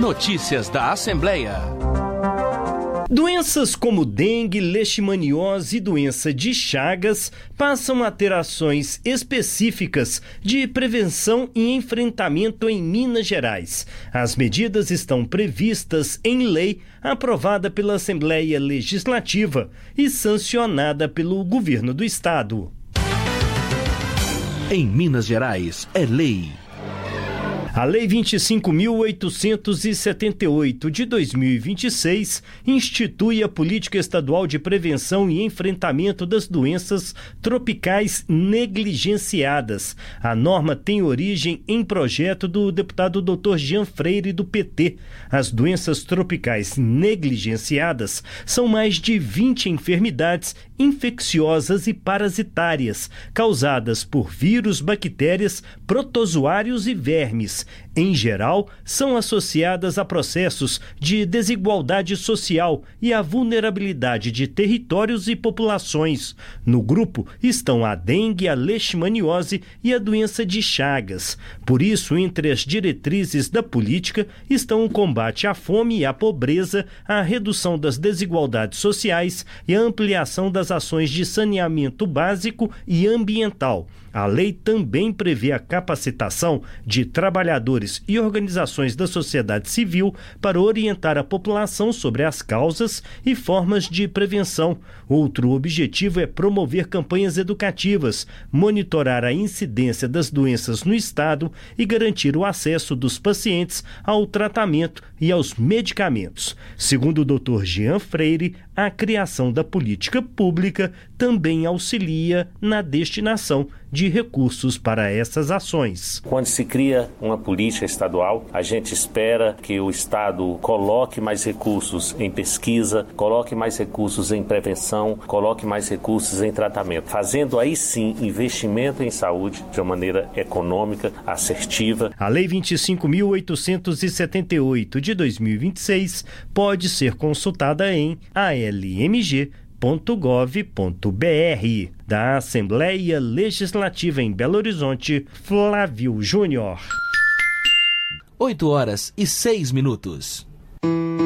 Notícias da Assembleia. Doenças como dengue, leishmaniose e doença de Chagas passam a ter ações específicas de prevenção e enfrentamento em Minas Gerais. As medidas estão previstas em lei aprovada pela Assembleia Legislativa e sancionada pelo governo do estado. Em Minas Gerais, é lei. A Lei 25.878 de 2026 institui a Política Estadual de Prevenção e Enfrentamento das Doenças Tropicais Negligenciadas. A norma tem origem em projeto do deputado Dr. Jean Freire, do PT. As doenças tropicais negligenciadas são mais de 20 enfermidades infecciosas e parasitárias, causadas por vírus, bactérias, protozoários e vermes. Em geral, são associadas a processos de desigualdade social e a vulnerabilidade de territórios e populações. No grupo estão a dengue, a leishmaniose e a doença de Chagas. Por isso, entre as diretrizes da política estão o combate à fome e à pobreza, a redução das desigualdades sociais e a ampliação das ações de saneamento básico e ambiental. A lei também prevê a capacitação de trabalhadores e organizações da sociedade civil para orientar a população sobre as causas e formas de prevenção. Outro objetivo é promover campanhas educativas, monitorar a incidência das doenças no estado e garantir o acesso dos pacientes ao tratamento e aos medicamentos. Segundo o Dr. Jean Freire, a criação da política pública também auxilia na destinação de recursos para essas ações. Quando se cria uma política estadual, a gente espera que o Estado coloque mais recursos em pesquisa, coloque mais recursos em prevenção, coloque mais recursos em tratamento, fazendo aí sim investimento em saúde de uma maneira econômica, assertiva. A Lei 25.878 de 2026 pode ser consultada em almg.gov.br. Da Assembleia Legislativa em Belo Horizonte, Flávio Júnior. 8h06.